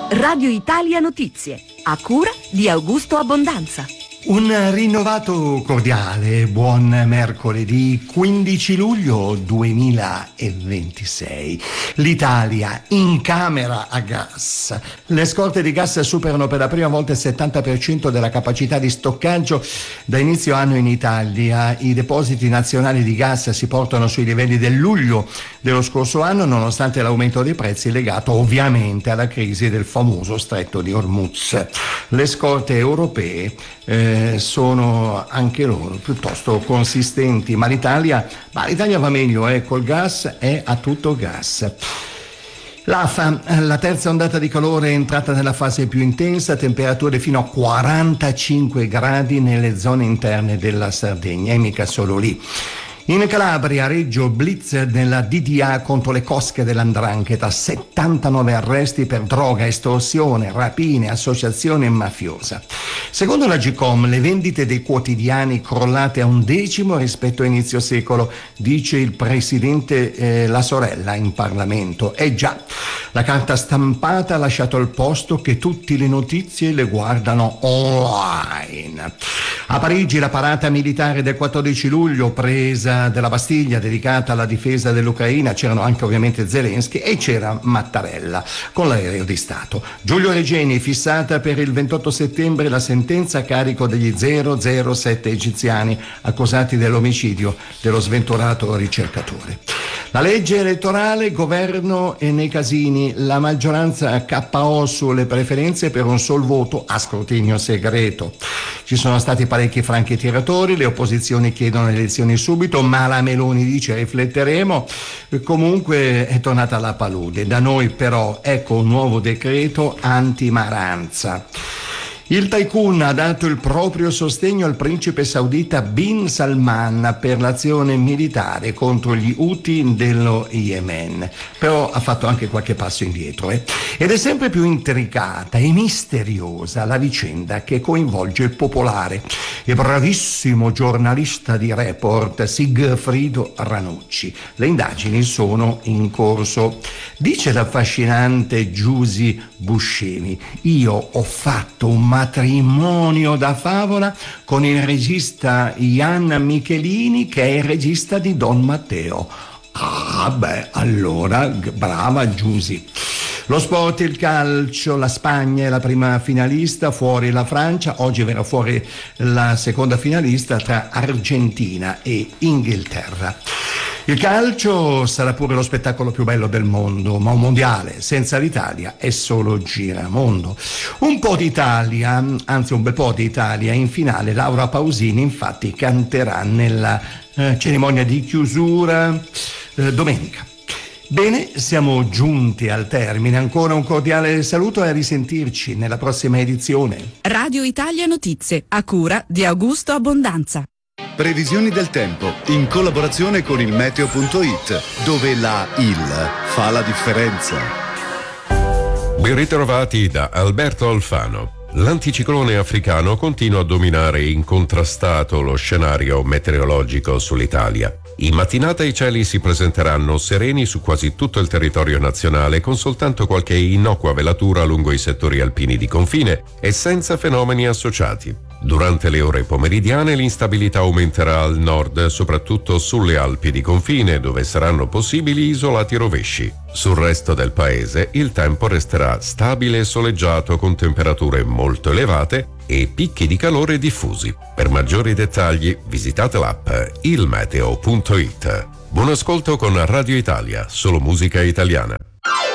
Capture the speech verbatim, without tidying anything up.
Radio Italia Notizie, a cura di Augusto Abbondanza. Un rinnovato cordiale buon mercoledì quindici luglio duemilaventisei. L'Italia in camera a gas. Le scorte di gas superano per la prima volta il settanta per cento della capacità di stoccaggio da inizio anno in Italia. I depositi nazionali di gas si portano sui livelli del luglio dello scorso anno, nonostante l'aumento dei prezzi legato ovviamente alla crisi del famoso stretto di Hormuz. Le scorte europee eh, sono anche loro piuttosto consistenti, ma l'Italia, ma l'Italia va meglio, eh, col gas è a tutto gas. L'A F A, la terza ondata di calore è entrata nella fase più intensa, temperature fino a quarantacinque gradi nelle zone interne della Sardegna, e mica solo lì. In Calabria, Reggio, blitz nella D D A contro le cosche dell'Andrangheta, settantanove arresti per droga, estorsione, rapine, associazione mafiosa. Secondo la Gcom, le vendite dei quotidiani crollate a un decimo rispetto a inizio secolo, dice il presidente eh, La Sorella in Parlamento. Eh già, la carta stampata ha lasciato il posto che tutte le notizie le guardano online. A Parigi la parata militare del quattordici luglio, presa della Bastiglia dedicata alla difesa dell'Ucraina, c'erano anche ovviamente Zelensky e c'era Mattarella con l'aereo di Stato. Giulio Regeni, fissata per il ventotto settembre la sentenza a carico degli zero zero sette egiziani accusati dell'omicidio dello sventurato ricercatore. La legge elettorale, governo e nei casini, la maggioranza K O sulle preferenze per un sol voto a scrutinio segreto. Ci sono stati parecchi franchi tiratori, le opposizioni chiedono elezioni subito, ma la Meloni dice rifletteremo. Comunque è tornata la palude. Da noi però ecco un nuovo decreto anti-Maranza. Il tycoon ha dato il proprio sostegno al principe saudita Bin Salman per l'azione militare contro gli Houthi dello Yemen, però ha fatto anche qualche passo indietro. Eh? Ed è sempre più intricata e misteriosa la vicenda che coinvolge il popolare e bravissimo giornalista di Report Sigfrido Ranucci. Le indagini sono in corso. Dice l'affascinante Giusy Buscemi: io ho fatto un matrimonio da favola con il regista Ian Michelini, che è il regista di Don Matteo. Ah beh, allora brava Giusy. Lo sport, il calcio, la Spagna è la prima finalista, fuori la Francia, oggi verrà fuori la seconda finalista tra Argentina e Inghilterra. Il calcio sarà pure lo spettacolo più bello del mondo, ma un mondiale senza l'Italia è solo giramondo. Un po' d'Italia, anzi un bel po' d'Italia in finale. Laura Pausini infatti canterà nella eh, cerimonia di chiusura eh, domenica. Bene, siamo giunti al termine. Ancora un cordiale saluto e a risentirci nella prossima edizione. Radio Italia Notizie, a cura di Augusto Abbondanza. Previsioni del tempo in collaborazione con il meteo punto it, dove la I L fa la differenza. Ben ritrovati da Alberto Alfano. L'anticiclone africano continua a dominare incontrastato lo scenario meteorologico sull'Italia. In mattinata i cieli si presenteranno sereni su quasi tutto il territorio nazionale, con soltanto qualche innocua velatura lungo i settori alpini di confine e senza fenomeni associati. Durante le ore pomeridiane l'instabilità aumenterà al nord, soprattutto sulle Alpi di confine, dove saranno possibili isolati rovesci. Sul resto del paese il tempo resterà stabile e soleggiato, con temperature molto elevate e picchi di calore diffusi. Per maggiori dettagli visitate l'app il meteo punto it. Buon ascolto con Radio Italia, solo musica italiana.